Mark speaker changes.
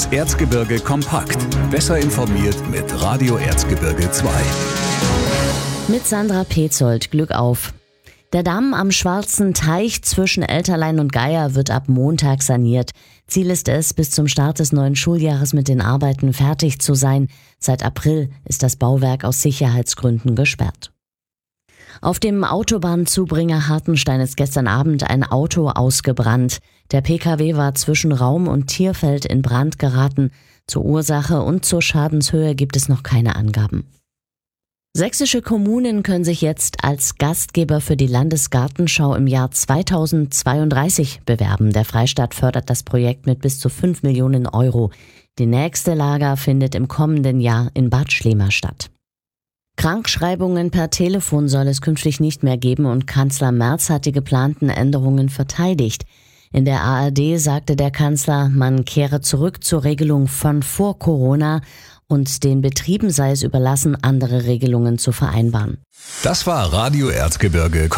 Speaker 1: Erzgebirge kompakt. Besser informiert mit Radio Erzgebirge 2.
Speaker 2: Mit Sandra Petzold, Glück auf. Der Damm am Schwarzen Teich zwischen Elterlein und Geier wird ab Montag saniert. Ziel ist es, bis zum Start des neuen Schuljahres mit den Arbeiten fertig zu sein. Seit April ist das Bauwerk aus Sicherheitsgründen gesperrt. Auf dem Autobahnzubringer Hartenstein ist gestern Abend ein Auto ausgebrannt. Der PKW war zwischen Raum- und Tierfeld in Brand geraten. Zur Ursache und zur Schadenshöhe gibt es noch keine Angaben. Sächsische Kommunen können sich jetzt als Gastgeber für die Landesgartenschau im Jahr 2032 bewerben. Der Freistaat fördert das Projekt mit bis zu 5 Millionen Euro. Die nächste Lager findet im kommenden Jahr in Bad Schlema statt. Krankschreibungen per Telefon soll es künftig nicht mehr geben und Kanzler Merz hat die geplanten Änderungen verteidigt. In der ARD sagte der Kanzler, man kehre zurück zur Regelung von vor Corona und den Betrieben sei es überlassen, andere Regelungen zu vereinbaren.
Speaker 1: Das war Radio Erzgebirge